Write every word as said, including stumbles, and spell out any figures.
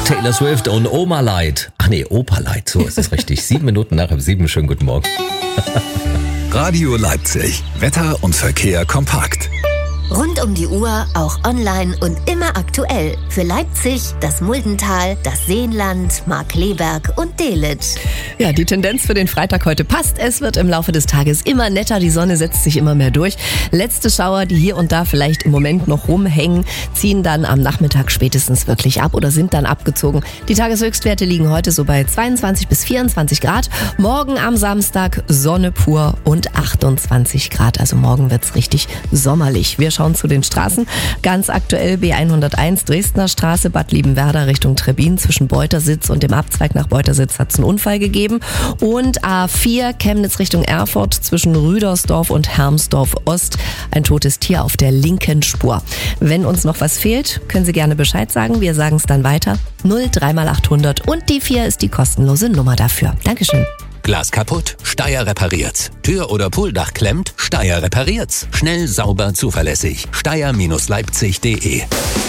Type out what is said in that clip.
Taylor Swift und Oma Light. Ach nee, Opa Light, so ist es richtig. Sieben Minuten nach sieben, schönen guten Morgen. Radio Leipzig. Wetter und Verkehr kompakt. Rund um die Uhr, auch online und immer aktuell. Für Leipzig, das Muldental, das Seenland, Markkleeberg und Delitzsch. Ja, die Tendenz für den Freitag heute passt. Es wird im Laufe des Tages immer netter. Die Sonne setzt sich immer mehr durch. Letzte Schauer, die hier und da vielleicht im Moment noch rumhängen, ziehen dann am Nachmittag spätestens wirklich ab oder sind dann abgezogen. Die Tageshöchstwerte liegen heute so bei zweiundzwanzig bis vierundzwanzig Grad. Morgen am Samstag Sonne pur und achtundzwanzig Grad. Also morgen wird's richtig sommerlich. Wir schauen zu den Straßen. Ganz aktuell B hunderteins Dresdner Straße, Bad Liebenwerda Richtung Trebbin. Zwischen Beutersitz und dem Abzweig nach Beutersitz hat es einen Unfall gegeben. Und A vier Chemnitz Richtung Erfurt zwischen Rüdersdorf und Hermsdorf Ost. Ein totes Tier auf der linken Spur. Wenn uns noch was fehlt, können Sie gerne Bescheid sagen. Wir sagen es dann weiter. null drei mal achthundert und die vier ist die kostenlose Nummer dafür. Dankeschön. Glas kaputt? Steyr repariert's. Tür- oder Pulldach klemmt? Steyr repariert's. Schnell, sauber, zuverlässig. Steyr Leipzig punkt de